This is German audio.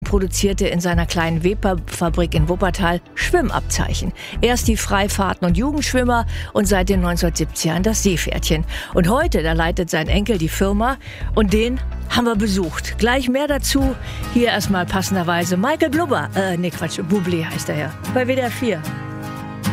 produzierte in seiner kleinen Webfabrik in Wuppertal Schwimmabzeichen. Erst die Freifahrten- und Jugendschwimmer und seit den 1970ern das Seepferdchen. Und heute, da leitet sein Enkel die Firma und den haben wir besucht. Gleich mehr dazu. Hier erstmal passenderweise Michael Bublé heißt er ja, bei WDR 4.